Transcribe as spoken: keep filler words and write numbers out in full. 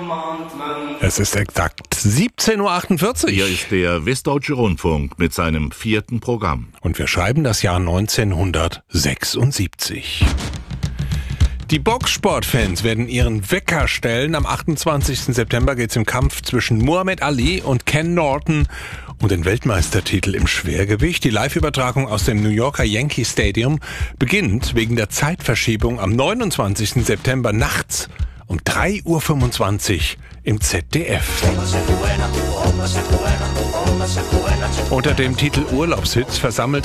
Es ist exakt siebzehn Uhr achtundvierzig. Hier ist der Westdeutsche Rundfunk mit seinem vierten Programm. Und wir schreiben das Jahr neunzehnhundertsechsundsiebzig. Die Boxsportfans werden ihren Wecker stellen. Am achtundzwanzigsten September geht es im Kampf zwischen Muhammad Ali und Ken Norton um den Weltmeistertitel im Schwergewicht. Die Live-Übertragung aus dem New Yorker Yankee Stadium beginnt wegen der Zeitverschiebung am neunundzwanzigsten September nachts um drei Uhr fünfundzwanzig im Z D F. Unter dem Titel Urlaubshits versammelt